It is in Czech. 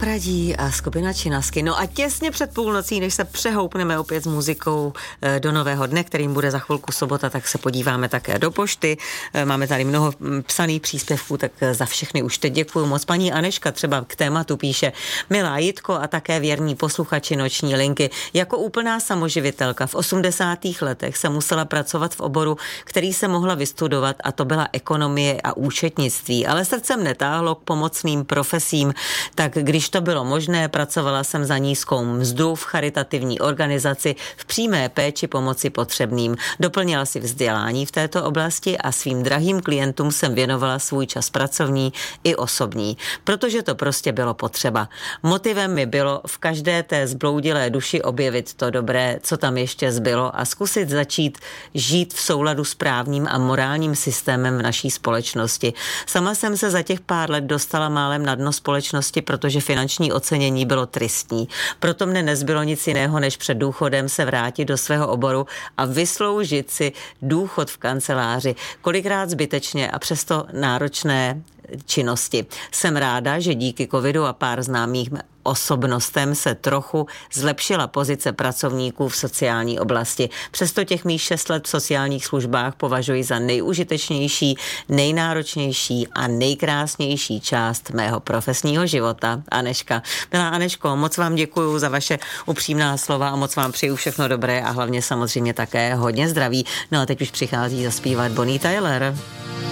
Zábradí a skupina Činasky. No a těsně před půlnocí, než se přehoupneme opět s muzikou do nového dne, kterým bude za chvilku sobota, tak se podíváme také do pošty. Máme tady mnoho psaných příspěvků, tak za všechny už teď děkuju moc. Paní Aneška třeba k tématu píše: milá Jitko a také věrní posluchači Noční linky, jako úplná samoživitelka v 80. letech se musela pracovat v oboru, který se mohla vystudovat, a to byla ekonomie a účetnictví, ale srdcem netáhlo k pomocným profesím, tak když to bylo možné, pracovala jsem za nízkou mzdu v charitativní organizaci v přímé péči pomoci potřebným. Doplnila si vzdělání v této oblasti a svým drahým klientům jsem věnovala svůj čas pracovní i osobní, protože to prostě bylo potřeba. Motivem mi bylo v každé té zbloudilé duši objevit to dobré, co tam ještě zbylo, a zkusit začít žít v souladu s právním a morálním systémem v naší společnosti. Sama jsem se za těch pár let dostala málem na dno společnosti, protože finanční ocenění bylo tristní. Proto mne nezbylo nic jiného, než před důchodem se vrátit do svého oboru a vysloužit si důchod v kanceláři. Kolikrát zbytečně a přesto náročné činnosti. Jsem ráda, že díky covidu a pár známých osobnostem se trochu zlepšila pozice pracovníků v sociální oblasti. Přesto těch mých 6 let v sociálních službách považuji za nejužitečnější, nejnáročnější a nejkrásnější část mého profesního života. Aneška. Milá Aneško, moc vám děkuju za vaše upřímná slova a moc vám přeju všechno dobré a hlavně samozřejmě také hodně zdraví. No a teď už přichází zaspívat Bonnie Tyler.